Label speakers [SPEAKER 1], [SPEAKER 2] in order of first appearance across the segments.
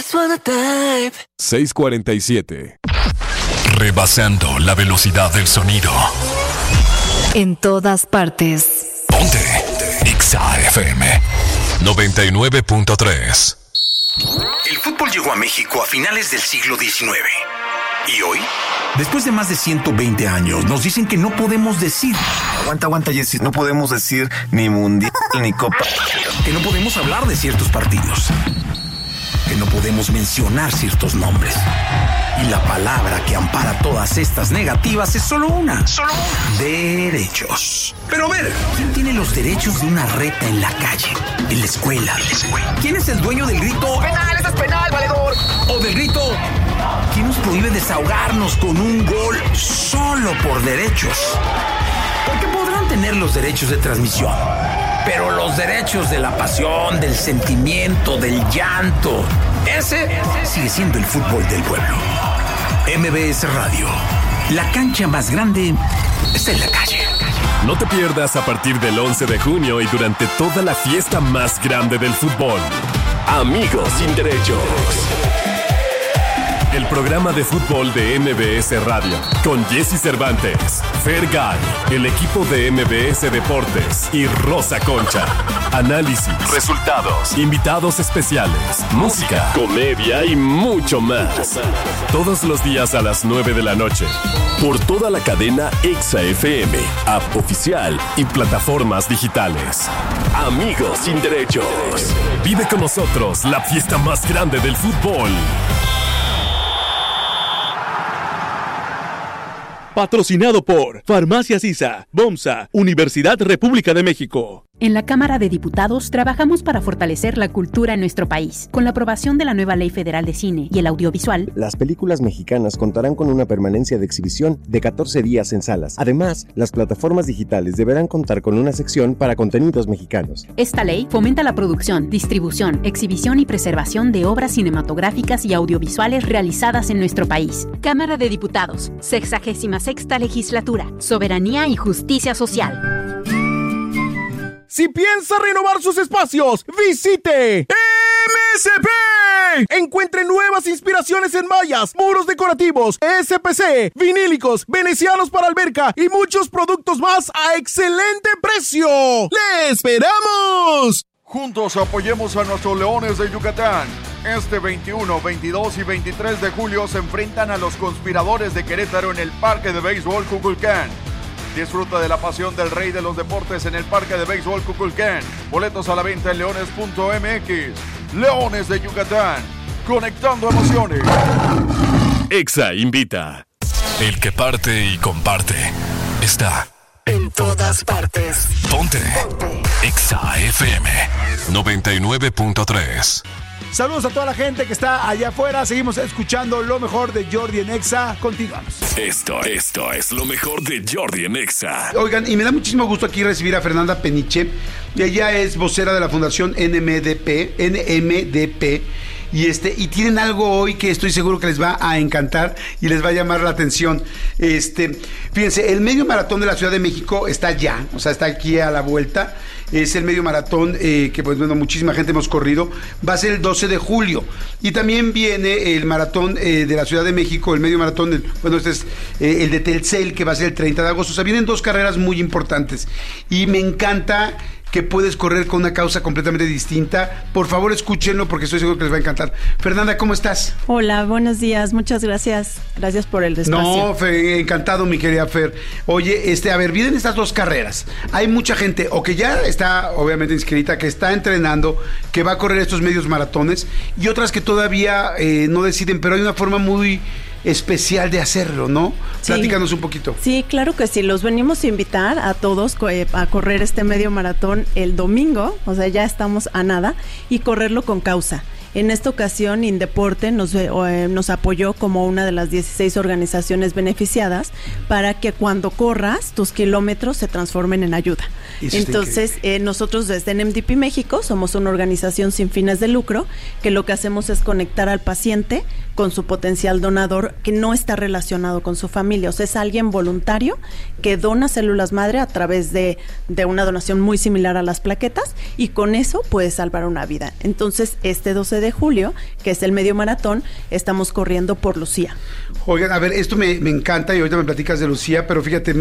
[SPEAKER 1] just wanna dive.
[SPEAKER 2] 6:47.
[SPEAKER 3] Rebasando la velocidad del sonido.
[SPEAKER 4] En todas partes.
[SPEAKER 3] Ponte Exa FM 99.3.
[SPEAKER 5] El fútbol llegó a México a finales del siglo XIX. ¿Y hoy? Después de más de 120 años, nos dicen que no podemos decir...
[SPEAKER 6] Aguanta, Jessy. No podemos decir ni mundial ni copa.
[SPEAKER 5] Que no podemos hablar de ciertos partidos. Que no podemos mencionar ciertos nombres. Y la palabra que ampara todas estas negativas es solo una. Derechos. Pero a ver, ¿quién tiene los derechos de una reta en la calle, en la escuela? ¿Quién es el dueño del grito? ¡Penal, eso es penal, valedor! O del grito... ¿Quién nos prohíbe desahogarnos con un gol solo por derechos? Porque podrán tener los derechos de transmisión, pero los derechos de la pasión, del sentimiento, del llanto, ese sigue siendo el fútbol del pueblo. MBS Radio, la cancha más grande está en la calle.
[SPEAKER 2] No te pierdas a partir del 11 de junio y durante toda la fiesta más grande del fútbol. Amigos sin derechos. El programa de fútbol de MBS Radio, con Jessy Cervantes, Fergay, el equipo de MBS Deportes y Rosa Concha. Análisis, resultados, invitados especiales, música, comedia y mucho más. Todos los días a las 9 de la noche. Por toda la cadena Exa FM, app oficial y plataformas digitales. Amigos sin derechos. Vive con nosotros la fiesta más grande del fútbol.
[SPEAKER 7] Patrocinado por Farmacias ISA, BOMSA, Universidad República de México.
[SPEAKER 8] En la Cámara de Diputados trabajamos para fortalecer la cultura en nuestro país. Con la aprobación de la nueva Ley Federal de Cine y el Audiovisual,
[SPEAKER 9] las películas mexicanas contarán con una permanencia de exhibición de 14 días en salas. Además, las plataformas digitales deberán contar con una sección para contenidos mexicanos.
[SPEAKER 8] Esta ley fomenta la producción, distribución, exhibición y preservación de obras cinematográficas y audiovisuales realizadas en nuestro país. Cámara de Diputados, 66ª Legislatura, Soberanía y Justicia Social.
[SPEAKER 7] Si piensa renovar sus espacios, visite MSP. Encuentre nuevas inspiraciones en mallas, muros decorativos, SPC, vinílicos, venecianos para alberca y muchos productos más a excelente precio. ¡Le esperamos!
[SPEAKER 10] Juntos apoyemos a nuestros Leones de Yucatán. Este 21, 22 y 23 de julio se enfrentan a los conspiradores de Querétaro en el Parque de Béisbol Cuculcán. Disfruta de la pasión del rey de los deportes en el Parque de Béisbol Cuculcán. Boletos a la venta en leones.mx. Leones de Yucatán, conectando emociones.
[SPEAKER 2] Exa invita.
[SPEAKER 3] El que parte y comparte está
[SPEAKER 4] en todas partes.
[SPEAKER 3] Ponte Exa FM 99.3.
[SPEAKER 11] Saludos a toda la gente que está allá afuera. Seguimos escuchando lo mejor de Jordi en Exa. Continuamos.
[SPEAKER 2] Esto es lo mejor de Jordi en Exa.
[SPEAKER 12] Oigan, y me da muchísimo gusto aquí recibir a Fernanda Peniche. Ella es vocera de la Fundación NMDP. Y tienen algo hoy que estoy seguro que les va a encantar y les va a llamar la atención. Fíjense, el medio maratón de la Ciudad de México está ya, o sea, está aquí a la vuelta. Es el medio maratón que, pues bueno, muchísima gente hemos corrido. Va a ser el 12 de julio. Y también viene el maratón de la Ciudad de México, el medio maratón, este es el de Telcel, que va a ser el 30 de agosto. O sea, vienen dos carreras muy importantes. Y me encanta que puedes correr con una causa completamente distinta. Por favor, escúchenlo porque estoy seguro que les va a encantar. Fernanda, ¿cómo estás?
[SPEAKER 13] Hola, buenos días, muchas gracias. Gracias por el espacio.
[SPEAKER 12] No, encantado, mi querida Fer. Oye, a ver, vienen estas dos carreras. Hay mucha gente, o que ya está obviamente inscrita, que está entrenando, que va a correr estos medios maratones, y otras que todavía no deciden, pero hay una forma muy especial de hacerlo, ¿no? Sí. Platícanos un poquito.
[SPEAKER 13] Sí, claro que sí, los venimos a invitar a todos a correr este medio maratón el domingo, o sea, ya estamos a nada, y correrlo con causa. En esta ocasión, Indeporte nos apoyó como una de las 16 organizaciones beneficiadas para que cuando corras, tus kilómetros se transformen en ayuda. Entonces, nosotros desde NMDP México somos una organización sin fines de lucro que lo que hacemos es conectar al paciente con su potencial donador que no está relacionado con su familia. O sea, es alguien voluntario que dona células madre a través de una donación muy similar a las plaquetas, y con eso puede salvar una vida. Entonces, este 12 de julio, que es el medio maratón, estamos corriendo por Lucía.
[SPEAKER 12] Oigan, a ver, esto me encanta y ahorita me platicas de Lucía, pero fíjate,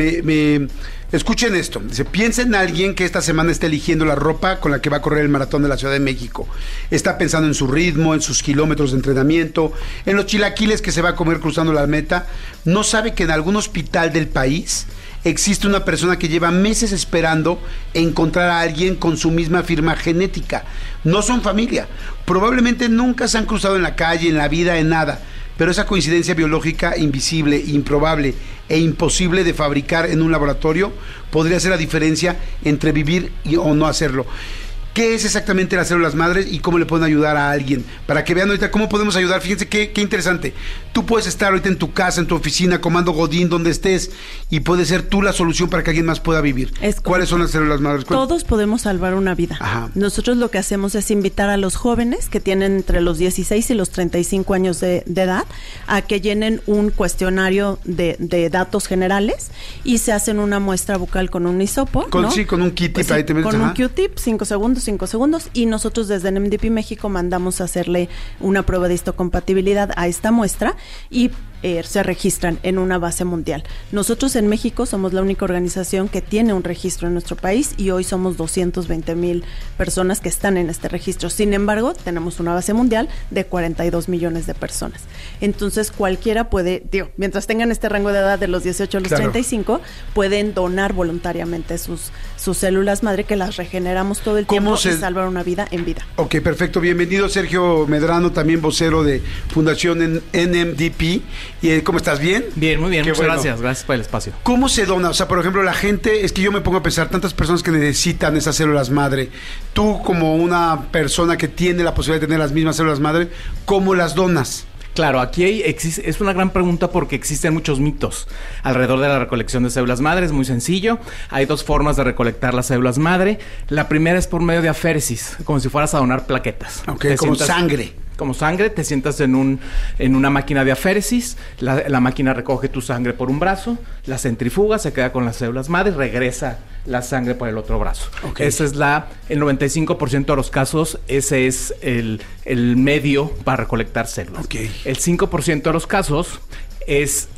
[SPEAKER 12] escuchen esto. Dice, piensa en alguien que esta semana está eligiendo la ropa con la que va a correr el maratón de la Ciudad de México. Está pensando en su ritmo, en sus kilómetros de entrenamiento, en los chilaquiles que se va a comer cruzando la meta. No sabe que en algún hospital del país existe una persona que lleva meses esperando encontrar a alguien con su misma firma genética. No son familia. Probablemente nunca se han cruzado en la calle, en la vida, en nada. Pero esa coincidencia biológica invisible, improbable e imposible de fabricar en un laboratorio podría ser la diferencia entre vivir o no hacerlo. ¿Qué es exactamente las células madres y cómo le pueden ayudar a alguien? Para que vean ahorita cómo podemos ayudar. Fíjense qué interesante. Tú puedes estar ahorita en tu casa, en tu oficina, comando godín, donde estés, y puede ser tú la solución para que alguien más pueda vivir. ¿Cuáles son las células madres?
[SPEAKER 13] Todos podemos salvar una vida.
[SPEAKER 12] Ajá.
[SPEAKER 13] Nosotros lo que hacemos es invitar a los jóvenes que tienen entre los 16 y los 35 años de edad a que llenen un cuestionario de datos generales, y se hacen una muestra bucal con un hisopo, ¿no?
[SPEAKER 12] Sí, con un Q-tip.
[SPEAKER 13] Pues,
[SPEAKER 12] ahí te metes,
[SPEAKER 13] con un Q-tip, 5 segundos, y nosotros desde NMDP México mandamos a hacerle una prueba de histocompatibilidad a esta muestra, y se registran en una base mundial. Nosotros en México somos la única organización que tiene un registro en nuestro país, y hoy somos 220,000 personas que están en este registro. Sin embargo, tenemos una base mundial de 42 millones de personas. Entonces, cualquiera puede, mientras tengan este rango de edad de los 18 a los 35, pueden donar voluntariamente sus células madre, que las regeneramos todo el tiempo y salvar una vida en vida.
[SPEAKER 12] Ok, perfecto. Bienvenido, Sergio Medrano, también vocero de Fundación NMDP. ¿Y cómo estás? ¿Bien?
[SPEAKER 1] Bien, muy bien. Muchas gracias. Gracias por el espacio.
[SPEAKER 12] ¿Cómo se dona? O sea, por ejemplo, la gente, es que yo me pongo a pensar, tantas personas que necesitan esas células madre. Tú, como una persona que tiene la posibilidad de tener las mismas células madre, ¿cómo las donas?
[SPEAKER 1] Claro, aquí es una gran pregunta porque existen muchos mitos alrededor de la recolección de células madre. Es muy sencillo. Hay dos formas de recolectar las células madre. La primera es por medio de aféresis, como si fueras a donar plaquetas.
[SPEAKER 12] Ok, como sangre.
[SPEAKER 1] Como sangre, te sientas en una máquina de aféresis, la máquina recoge tu sangre por un brazo, la centrifuga, se queda con las células madre, regresa la sangre por el otro brazo. Okay. Ese es el 95% de los casos, ese es el medio para recolectar células.
[SPEAKER 12] Okay.
[SPEAKER 1] El 5% de los casos es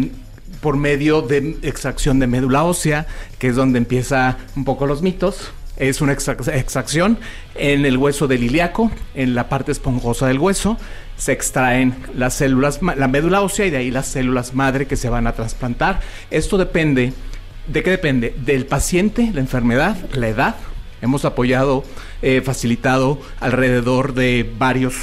[SPEAKER 1] por medio de extracción de médula ósea, que es donde empieza un poco los mitos. Es una extracción en el hueso del ilíaco, en la parte esponjosa del hueso. Se extraen las células, la médula ósea, y de ahí las células madre que se van a trasplantar. Esto depende, ¿de qué depende? Del paciente, la enfermedad, la edad. Hemos apoyado, facilitado alrededor de varios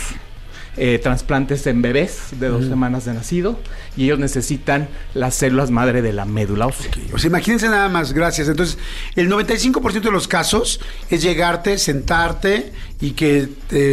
[SPEAKER 1] trasplantes en bebés de 2 semanas de nacido, y ellos necesitan las células madre de la médula ósea.
[SPEAKER 12] Okay. O sea, imagínense nada más, gracias. Entonces, el 95% de los casos es llegarte, sentarte y que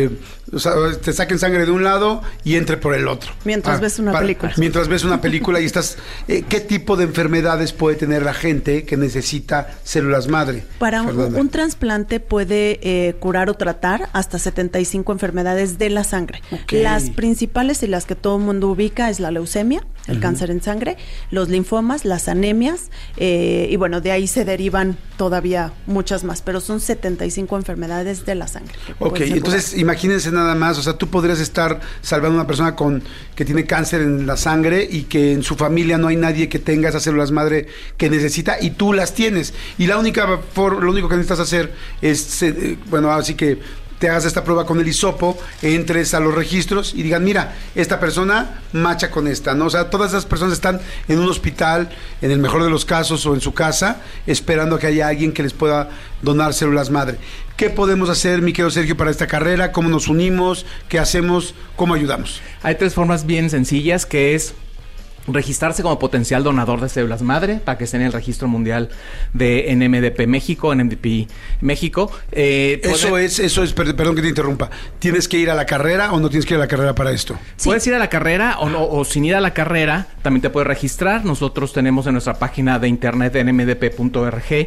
[SPEAKER 12] te saquen sangre de un lado y entre por el otro.
[SPEAKER 13] Mientras ves una película.
[SPEAKER 12] Mientras ves una película y estás... ¿qué tipo de enfermedades puede tener la gente que necesita células madre?
[SPEAKER 13] Para un trasplante puede curar o tratar hasta 75 enfermedades de la sangre. Okay. Las principales y las que todo el mundo ubica es la leucemia, el cáncer en sangre, los linfomas, las anemias, y bueno, de ahí se derivan todavía muchas más, pero son 75 enfermedades de la sangre.
[SPEAKER 12] Ok, entonces imagínense nada más, o sea, tú podrías estar salvando a una persona que tiene cáncer en la sangre y que en su familia no hay nadie que tenga esas células madre que necesita, y tú las tienes. Y lo único que necesitas hacer es, así que te hagas esta prueba con el hisopo, entres a los registros y digan, mira, esta persona macha con esta, ¿no? O sea, todas esas personas están en un hospital, en el mejor de los casos, o en su casa, esperando a que haya alguien que les pueda donar células madre. ¿Qué podemos hacer, mi querido Sergio, para esta carrera? ¿Cómo nos unimos? ¿Qué hacemos? ¿Cómo ayudamos?
[SPEAKER 1] Hay 3 formas bien sencillas, que es registrarse como potencial donador de células madre para que esté en el registro mundial de NMDP México, NMDP México.
[SPEAKER 12] Eso es, perdón que te interrumpa. ¿Tienes que ir a la carrera o no tienes que ir a la carrera para esto?
[SPEAKER 1] Sí. Puedes ir a la carrera o sin ir a la carrera también te puedes registrar. Nosotros tenemos en nuestra página de internet nmdp.org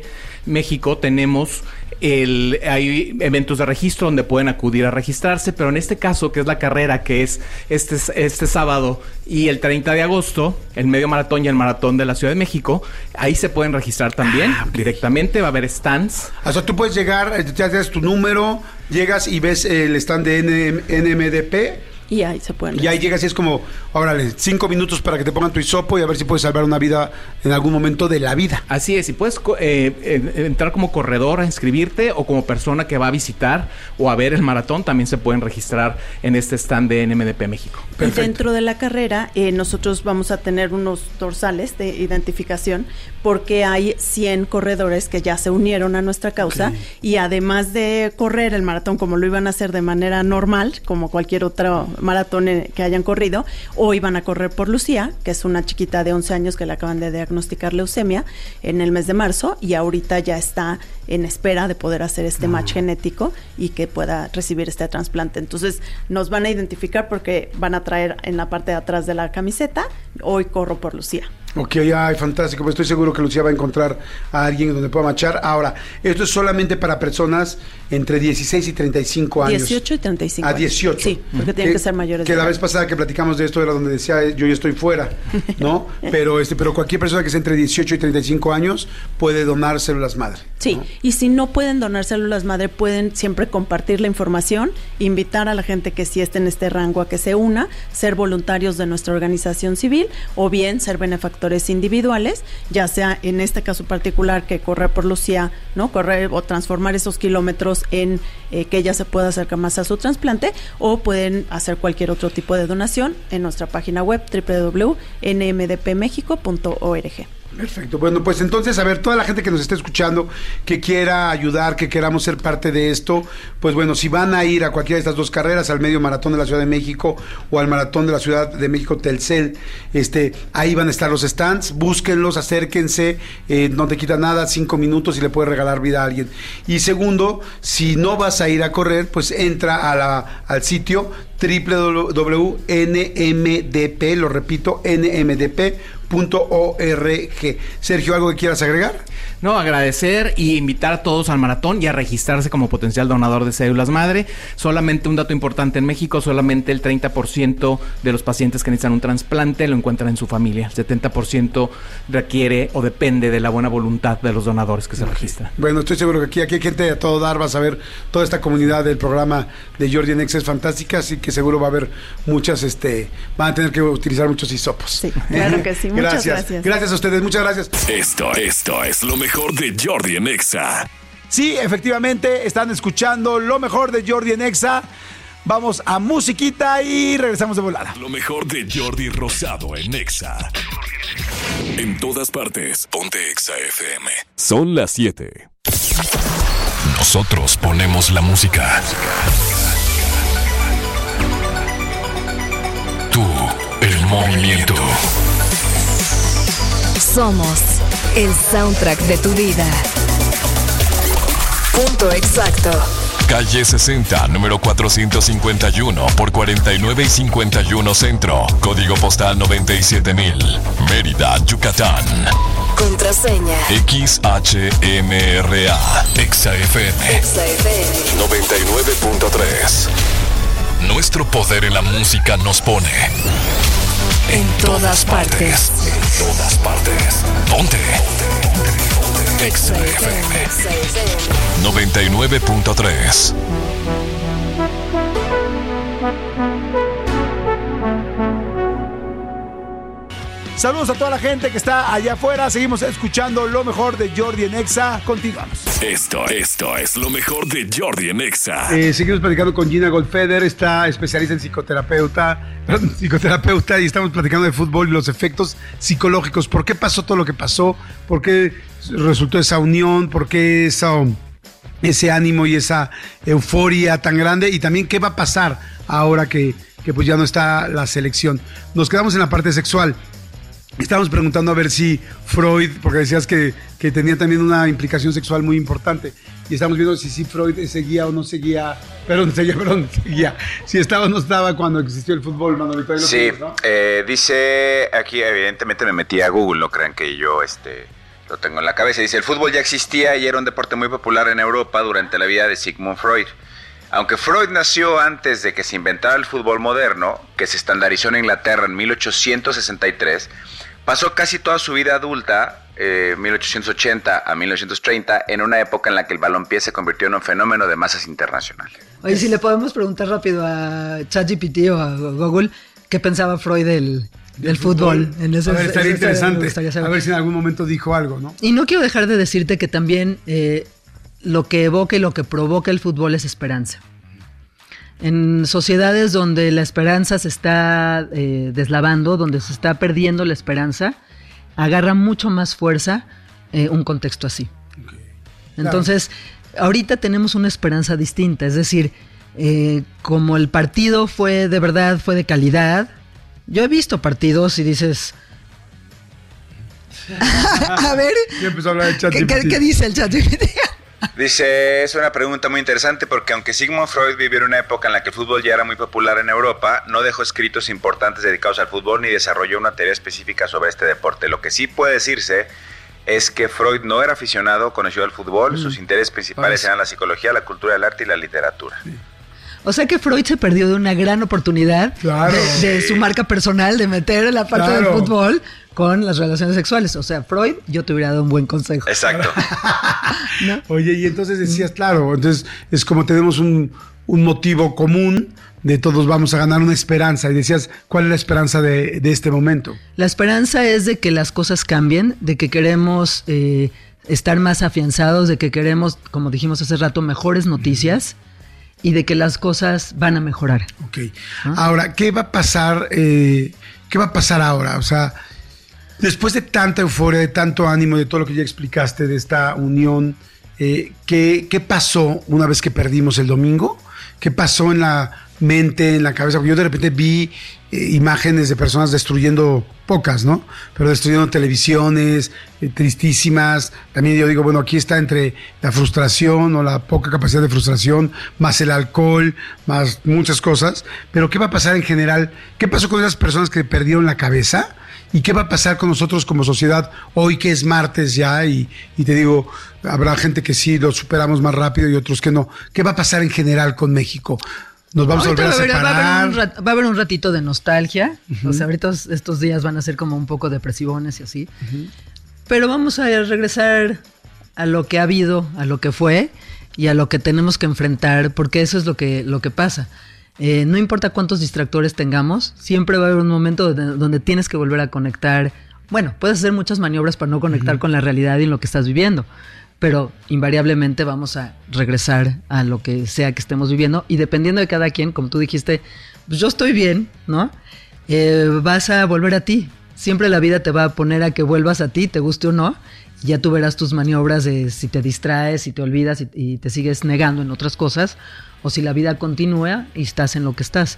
[SPEAKER 1] México tenemos hay eventos de registro donde pueden acudir a registrarse, pero en este caso, que es la carrera, que es este sábado y el 30 de agosto, el medio maratón y el maratón de la Ciudad de México, ahí se pueden registrar también directamente, va a haber stands.
[SPEAKER 12] O sea, tú puedes llegar, ya tienes tu número, llegas y ves el stand de NMDP.
[SPEAKER 13] Y ahí se pueden.
[SPEAKER 12] Y ahí llegas y es como, órale, 5 minutos para que te pongan tu hisopo y a ver si puedes salvar una vida en algún momento de la vida.
[SPEAKER 1] Así es, y puedes entrar como corredor a inscribirte o como persona que va a visitar o a ver el maratón, también se pueden registrar en este stand de NMDP México.
[SPEAKER 13] Perfecto. Y dentro de la carrera nosotros vamos a tener unos dorsales de identificación porque hay 100 corredores que ya se unieron a nuestra causa y además de correr el maratón como lo iban a hacer de manera normal, como cualquier otro maratón que hayan corrido, hoy van a correr por Lucía, que es una chiquita de 11 años que le acaban de diagnosticar leucemia en el mes de marzo y ahorita ya está en espera de poder hacer este match genético y que pueda recibir este trasplante. Entonces nos van a identificar porque van a traer en la parte de atrás de la camiseta, hoy corro por Lucía.
[SPEAKER 12] Ok, ay, fantástico, pues estoy seguro que Lucía va a encontrar a alguien donde pueda machar. Ahora, esto es solamente para personas entre 16 y 35 años.
[SPEAKER 13] 18 y 35
[SPEAKER 12] a 18.
[SPEAKER 13] Años. Sí, porque tienen que ser mayores
[SPEAKER 12] de edad. Que la vez pasada que platicamos de esto era donde decía yo ya estoy fuera, ¿no? pero cualquier persona que sea entre 18 y 35 años puede donar células madre.
[SPEAKER 13] Sí, ¿no? Y si no pueden donar células madre, pueden siempre compartir la información, invitar a la gente que sí esté en este rango a que se una, ser voluntarios de nuestra organización civil o bien ser benefactores individuales, ya sea en este caso particular que correr por Lucía, ¿no? Correr o transformar esos kilómetros en que ella se pueda acercar más a su trasplante, o pueden hacer cualquier otro tipo de donación en nuestra página web www.nmdpmexico.org.
[SPEAKER 12] Perfecto, bueno, pues entonces, a ver, toda la gente que nos esté escuchando, que quiera ayudar, que queramos ser parte de esto, pues bueno, si van a ir a cualquiera de estas dos carreras, al medio maratón de la Ciudad de México o al maratón de la Ciudad de México Telcel, ahí van a estar los stands, búsquenlos, acérquense, no te quita nada, 5 minutos y le puedes regalar vida a alguien. Y segundo, si no vas a ir a correr, pues entra al sitio www.nmdp, lo repito, nmdp.org. Sergio, ¿algo que quieras agregar?
[SPEAKER 1] No, agradecer y invitar a todos al maratón y a registrarse como potencial donador de células madre. Solamente un dato importante: en México solamente el 30% de los pacientes que necesitan un trasplante lo encuentran en su familia. El 70% requiere o depende de la buena voluntad de los donadores que se registran.
[SPEAKER 12] Bueno, estoy seguro que aquí hay gente a todo dar. Vas a ver toda esta comunidad del programa de Jordi en Exa es fantástica, así que seguro va a haber muchas, van a tener que utilizar muchos hisopos.
[SPEAKER 13] Sí, claro que sí. Muchas gracias.
[SPEAKER 12] Gracias a ustedes, muchas gracias.
[SPEAKER 2] Esto es lo mejor de Jordi en Exa.
[SPEAKER 11] Sí, efectivamente, están escuchando lo mejor de Jordi en Exa. Vamos a musiquita y regresamos de volada.
[SPEAKER 2] Lo mejor de Jordi Rosado en Exa. En todas partes, ponte Exa FM. Son las 7.
[SPEAKER 3] Nosotros ponemos la música. Tú, el movimiento.
[SPEAKER 4] Somos el soundtrack de tu vida. Punto exacto.
[SPEAKER 3] Calle 60, número 451 por 49 y 51 Centro. Código postal 97000. Mérida, Yucatán.
[SPEAKER 4] Contraseña
[SPEAKER 3] XHMRA. ExaFM 99.3. Nuestro poder en la música nos pone en todas partes. En todas partes. Ponte. XFM 99.3.
[SPEAKER 11] Saludos a toda la gente que está allá afuera. Seguimos escuchando lo mejor de Jordi en Exa. Continuamos.
[SPEAKER 2] Esto es lo mejor de Jordi en Exa.
[SPEAKER 12] Seguimos platicando con Gina Goldfeder, está especialista en psicoterapeuta, y estamos platicando de fútbol y los efectos psicológicos. ¿Por qué pasó todo lo que pasó? ¿Por qué resultó esa unión? ¿Por qué ese ánimo y esa euforia tan grande? Y también, ¿qué va a pasar ahora que pues ya no está la selección? Nos quedamos en la parte sexual. Estábamos preguntando a ver si Freud, porque decías que tenía también una implicación sexual muy importante, y estamos viendo si Freud seguía o no seguía, seguía, si estaba o no estaba cuando existió el fútbol, Manolito.
[SPEAKER 14] Sí, ¿no? Dice aquí, evidentemente me metí a Google, no crean que yo lo tengo en la cabeza. Dice, el fútbol ya existía y era un deporte muy popular en Europa durante la vida de Sigmund Freud. Aunque Freud nació antes de que se inventara el fútbol moderno, que se estandarizó en Inglaterra en 1863, pasó casi toda su vida adulta, 1880 a 1930, en una época en la que el balompié se convirtió en un fenómeno de masas internacional.
[SPEAKER 15] Oye, si le podemos preguntar rápido a ChatGPT o a Google, ¿qué pensaba Freud del fútbol?
[SPEAKER 12] En ese, a ver, estaría interesante. A ver si en algún momento dijo algo, ¿no?
[SPEAKER 15] Y no quiero dejar de decirte que también lo que evoca y lo que provoca el fútbol es esperanza. En sociedades donde la esperanza se está deslavando, donde se está perdiendo la esperanza, agarra mucho más fuerza un contexto así. Okay. Entonces, ahorita tenemos una esperanza distinta, es decir, como el partido fue de verdad, fue de calidad. Yo he visto partidos y dices... A ver,
[SPEAKER 12] empezó a hablar de ChatGPT.
[SPEAKER 15] ¿Qué dice el ChatGPT?
[SPEAKER 14] Dice, es una pregunta muy interesante porque aunque Sigmund Freud vivió en una época en la que el fútbol ya era muy popular en Europa, no dejó escritos importantes dedicados al fútbol ni desarrolló una teoría específica sobre este deporte. Lo que sí puede decirse es que Freud no era aficionado, conoció el fútbol, sus intereses principales eran la psicología, la cultura del arte y la literatura. Sí.
[SPEAKER 15] O sea que Freud se perdió de una gran oportunidad de su marca personal, de meter la parte del fútbol con las relaciones sexuales. O sea, Freud, yo te hubiera dado un buen consejo.
[SPEAKER 14] Exacto.
[SPEAKER 12] ¿No? Oye, y entonces decías, claro, entonces es como tenemos un motivo común de todos vamos a ganar una esperanza. Y decías, ¿cuál es la esperanza de este momento?
[SPEAKER 15] La esperanza es de que las cosas cambien, de que queremos estar más afianzados, de que queremos, como dijimos hace rato, mejores noticias. Y de que las cosas van a mejorar.
[SPEAKER 12] Ok. Ahora, ¿qué va a pasar? ¿Qué va a pasar ahora? O sea, después de tanta euforia, de tanto ánimo, de todo lo que ya explicaste, de esta unión, ¿qué pasó una vez que perdimos el domingo? ¿Qué pasó en la mente, en la cabeza? Porque yo de repente vi imágenes de personas destruyendo, pocas, ¿no? Pero destruyendo televisiones, tristísimas. También yo digo, bueno, aquí está entre la frustración o la poca capacidad de frustración, más el alcohol, más muchas cosas. Pero ¿qué va a pasar en general? ¿Qué pasó con esas personas que perdieron la cabeza? ¿Y qué va a pasar con nosotros como sociedad hoy que es martes ya? Y te digo, habrá gente que sí lo superamos más rápido y otros que no. ¿Qué va a pasar en general con México? Nos vamos a volver a separar.
[SPEAKER 15] Va a haber un ratito de nostalgia. O sea, ahorita estos días van a ser como un poco depresivones y así. Pero vamos a regresar a lo que ha habido, a lo que fue y a lo que tenemos que enfrentar, porque eso es lo que pasa. No importa cuántos distractores tengamos, siempre va a haber un momento donde tienes que volver a conectar. Bueno, puedes hacer muchas maniobras para no conectar con la realidad y en lo que estás viviendo, pero invariablemente vamos a regresar a lo que sea que estemos viviendo y dependiendo de cada quien, como tú dijiste, pues yo estoy bien, ¿no? Vas a volver a ti. Siempre la vida te va a poner a que vuelvas a ti, te guste o no, y ya tú verás tus maniobras de si te distraes, si te olvidas y te sigues negando en otras cosas, o si la vida continúa y estás en lo que estás.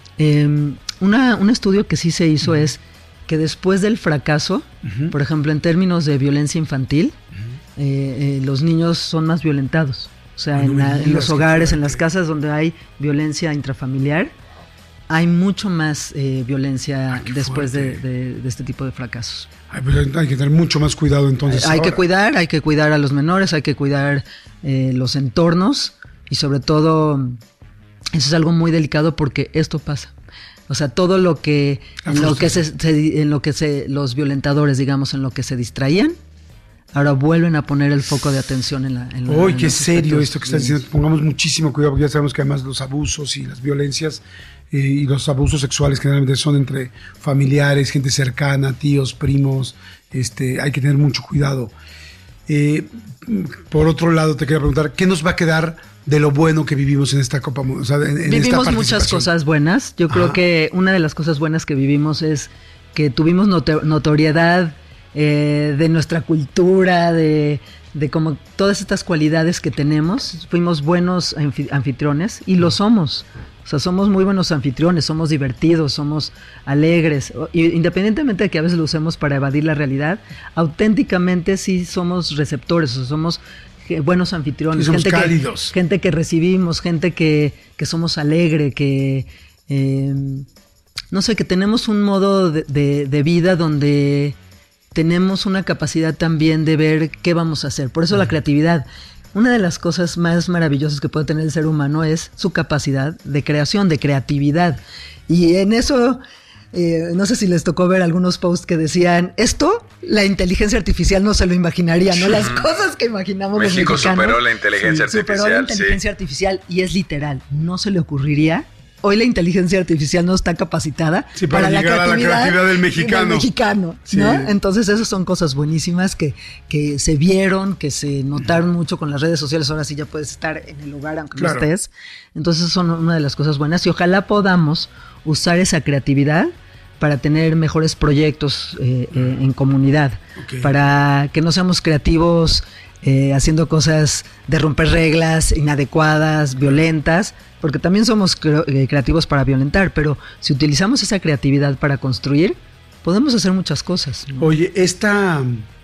[SPEAKER 15] Un estudio que sí se hizo es que después del fracaso, por ejemplo, en términos de violencia infantil, los niños son más violentados. O sea, en los hogares, en las casas donde hay violencia intrafamiliar, hay mucho más violencia después de este tipo de fracasos.
[SPEAKER 12] Hay que tener mucho más cuidado entonces.
[SPEAKER 15] Hay que cuidar a los menores, hay que cuidar los entornos y sobre todo, eso es algo muy delicado porque esto pasa. O sea, todo lo que los violentadores, digamos, en lo que se distraían, ahora vuelven a poner el foco de atención en la.
[SPEAKER 12] ¡Uy, qué serio esto que estás diciendo! Pongamos muchísimo cuidado porque ya sabemos que además los abusos y las violencias y los abusos sexuales generalmente son entre familiares, gente cercana, tíos, primos. Hay que tener mucho cuidado. Por otro lado, te quería preguntar, ¿qué nos va a quedar de lo bueno que vivimos en esta Copa Mundial? O sea,
[SPEAKER 15] vivimos muchas cosas buenas. Yo creo que una de las cosas buenas que vivimos es que tuvimos notoriedad de nuestra cultura, de como todas estas cualidades que tenemos. Fuimos buenos anfitriones y lo somos. O sea, somos muy buenos anfitriones, somos divertidos, somos alegres. Independientemente de que a veces lo usemos para evadir la realidad, auténticamente sí somos receptores, o somos buenos anfitriones.
[SPEAKER 12] Sí, somos cálidos.
[SPEAKER 15] Gente que recibimos, gente que somos alegre, que no sé, que tenemos un modo de vida donde tenemos una capacidad también de ver qué vamos a hacer. Por eso la creatividad. Una de las cosas más maravillosas que puede tener el ser humano es su capacidad de creación, de creatividad. Y en eso, no sé si les tocó ver algunos posts que decían, esto la inteligencia artificial no se lo imaginaría, ¿no? Las cosas que imaginamos
[SPEAKER 14] México
[SPEAKER 15] los mexicanos.
[SPEAKER 14] superó la inteligencia artificial.
[SPEAKER 15] Superó la inteligencia artificial y es literal, no se le ocurriría. Hoy la inteligencia artificial no está capacitada
[SPEAKER 12] para llegar a la creatividad del mexicano.
[SPEAKER 15] Sí. ¿No? Entonces esas son cosas buenísimas que se vieron, que se notaron mucho con las redes sociales. Ahora sí ya puedes estar en el lugar aunque no estés. Entonces son una de las cosas buenas y ojalá podamos usar esa creatividad para tener mejores proyectos en comunidad, para que no seamos creativos haciendo cosas de romper reglas inadecuadas, violentas, porque también somos creativos para violentar, pero si utilizamos esa creatividad para construir, podemos hacer muchas cosas, ¿no?
[SPEAKER 12] Oye, esta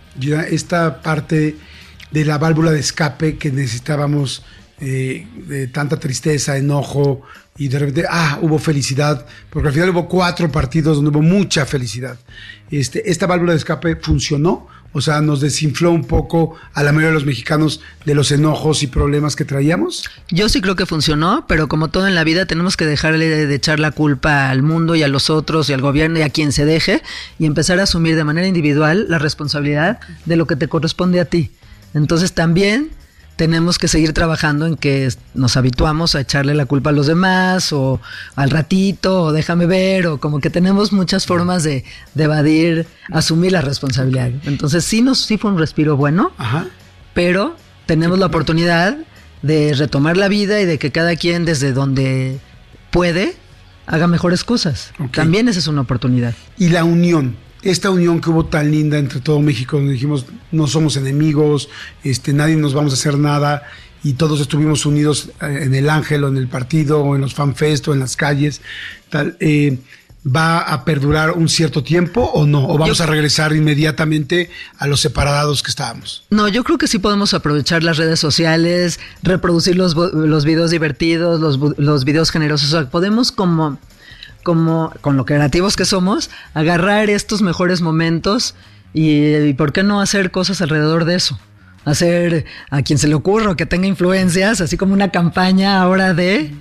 [SPEAKER 12] parte de la válvula de escape que necesitábamos, de tanta tristeza, enojo, y de repente, hubo felicidad, porque al final hubo 4 partidos donde hubo mucha felicidad. Esta válvula de escape funcionó, o sea, nos desinfló un poco a la mayoría de los mexicanos de los enojos y problemas que traíamos.
[SPEAKER 15] Yo sí creo que funcionó, pero como todo en la vida tenemos que dejarle de echar la culpa al mundo y a los otros y al gobierno y a quien se deje y empezar a asumir de manera individual la responsabilidad de lo que te corresponde a ti. Entonces también tenemos que seguir trabajando en que nos habituamos a echarle la culpa a los demás o al ratito o déjame ver o como que tenemos muchas formas de evadir, asumir la responsabilidad. Entonces sí fue un respiro bueno, pero tenemos la oportunidad de retomar la vida y de que cada quien desde donde puede haga mejores cosas. También esa es una oportunidad.
[SPEAKER 12] Y la unión. Esta unión que hubo tan linda entre todo México, donde dijimos, no somos enemigos, nadie nos vamos a hacer nada, y todos estuvimos unidos en el Ángel, o en el partido, o en los fanfest, o en las calles, tal, ¿va a perdurar un cierto tiempo o no? ¿O vamos a regresar inmediatamente a los separados que estábamos?
[SPEAKER 15] No, yo creo que sí podemos aprovechar las redes sociales, reproducir los videos divertidos, los videos generosos, o sea, podemos como con lo creativos que somos, agarrar estos mejores momentos y ¿por qué no hacer cosas alrededor de eso? Hacer a quien se le ocurra o que tenga influencias, así como una campaña ahora de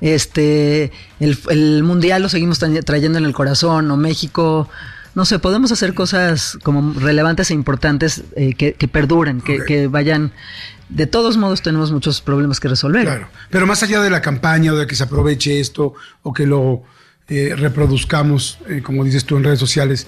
[SPEAKER 15] el mundial lo seguimos trayendo en el corazón, o México, no sé, podemos hacer cosas como relevantes e importantes que perduren, que vayan. De todos modos tenemos muchos problemas que resolver.
[SPEAKER 12] Claro, pero más allá de la campaña o de que se aproveche esto o que lo reproduzcamos, como dices tú, en redes sociales,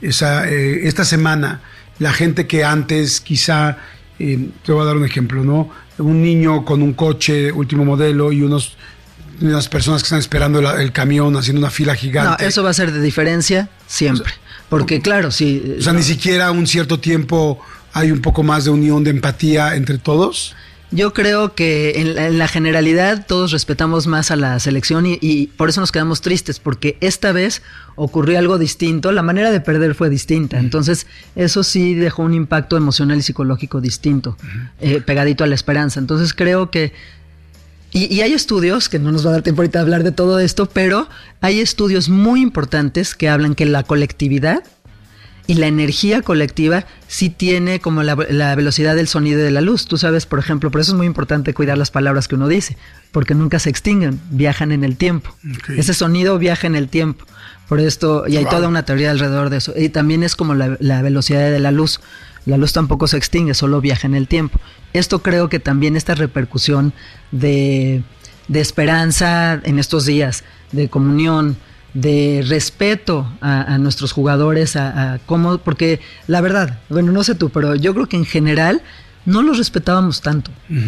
[SPEAKER 12] esta semana, la gente que antes quizá, te voy a dar un ejemplo, ¿no? Un niño con un coche último modelo y unas personas que están esperando el camión haciendo una fila gigante.
[SPEAKER 15] No, eso va a ser de diferencia siempre, porque claro, sí.
[SPEAKER 12] O sea, ni siquiera un cierto tiempo hay un poco más de unión, de empatía entre todos.
[SPEAKER 15] Yo creo que en la generalidad todos respetamos más a la selección y por eso nos quedamos tristes, porque esta vez ocurrió algo distinto, la manera de perder fue distinta, entonces eso sí dejó un impacto emocional y psicológico distinto, pegadito a la esperanza. Entonces creo que, y hay estudios, que no nos va a dar tiempo ahorita de hablar de todo esto, pero hay estudios muy importantes que hablan que la colectividad y la energía colectiva sí tiene como la velocidad del sonido y de la luz. Tú sabes, por ejemplo, por eso es muy importante cuidar las palabras que uno dice, porque nunca se extinguen, viajan en el tiempo. Ese sonido viaja en el tiempo. Por esto, y hay toda una teoría alrededor de eso. Y también es como la velocidad de la luz. La luz tampoco se extingue, solo viaja en el tiempo. Esto creo que también esta repercusión de esperanza en estos días, de comunión, de respeto a nuestros jugadores, a cómo, porque la verdad, bueno, no sé tú, pero yo creo que en general no los respetábamos tanto.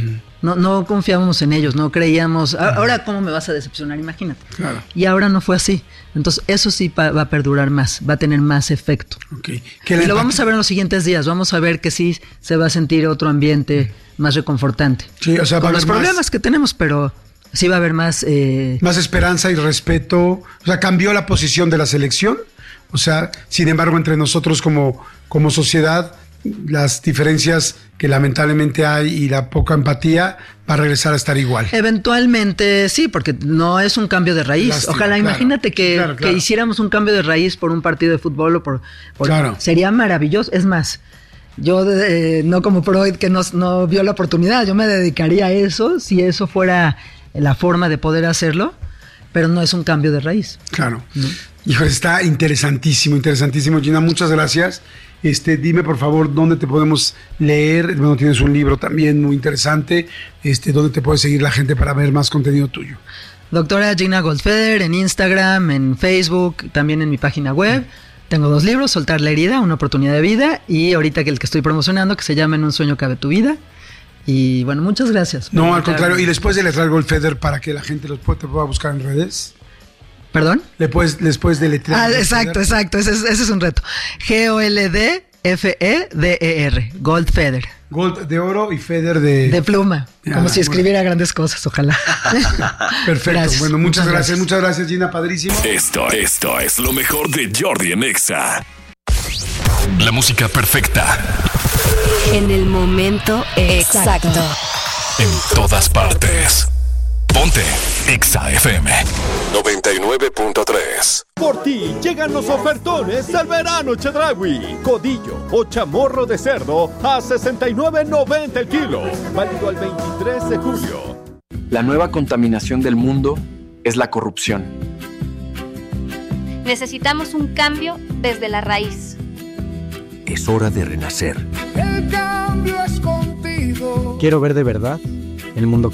[SPEAKER 15] No confiábamos en ellos, no creíamos, ahora cómo me vas a decepcionar, imagínate. Claro. Y ahora no fue así. Entonces eso sí va a perdurar más, va a tener más efecto. Y lo vamos a ver en los siguientes días, vamos a ver que sí se va a sentir otro ambiente más reconfortante.
[SPEAKER 12] Sí, o sea,
[SPEAKER 15] con los problemas que tenemos, pero sí va a haber más...
[SPEAKER 12] Más esperanza y respeto. O sea, cambió la posición de la selección. O sea, sin embargo, entre nosotros como sociedad, las diferencias que lamentablemente hay y la poca empatía va a regresar a estar igual.
[SPEAKER 15] Eventualmente sí, porque no es un cambio de raíz.
[SPEAKER 12] Lástima,
[SPEAKER 15] Ojalá,
[SPEAKER 12] claro,
[SPEAKER 15] imagínate que hiciéramos un cambio de raíz por un partido de fútbol o por sería maravilloso. Es más, yo no como Freud que no vio la oportunidad, yo me dedicaría a eso si eso fuera la forma de poder hacerlo, pero no es un cambio de raíz.
[SPEAKER 12] Claro. Híjole, está interesantísimo, Gina, muchas gracias. Dime por favor dónde te podemos leer. Bueno, tienes un libro también muy interesante. ¿Dónde te puede seguir la gente para ver más contenido tuyo?
[SPEAKER 15] Doctora Gina Goldfeder en Instagram, en Facebook, también en mi página web. Tengo 2 libros, Soltar la herida, una oportunidad de vida, y ahorita el que estoy promocionando, que se llama En un sueño cabe tu vida. Y bueno, muchas gracias.
[SPEAKER 12] No, al contrario. Y después de letrar Goldfeder, para que la gente te pueda buscar en redes.
[SPEAKER 15] ¿Perdón?
[SPEAKER 12] Después de letrar.
[SPEAKER 15] Exacto. Ese es un reto. Goldfeder. Goldfeder.
[SPEAKER 12] Gold de oro y Feder de
[SPEAKER 15] pluma. Como si escribiera grandes cosas, ojalá.
[SPEAKER 12] Perfecto. Gracias. Bueno, muchas gracias, Gina, padrísimo.
[SPEAKER 3] Esto es lo mejor de Jordi en Exa. La música perfecta.
[SPEAKER 4] En el momento exacto.
[SPEAKER 3] En todas partes. Ponte Exa FM 99.3.
[SPEAKER 7] Por ti llegan los ofertones al verano Chedraui. Codillo o chamorro de cerdo a $69.90 el kilo. Válido al 23 de julio.
[SPEAKER 16] La nueva contaminación del mundo es la corrupción.
[SPEAKER 17] Necesitamos un cambio desde la raíz.
[SPEAKER 18] Es hora de renacer.
[SPEAKER 19] El cambio es contigo.
[SPEAKER 20] Quiero ver de verdad el mundo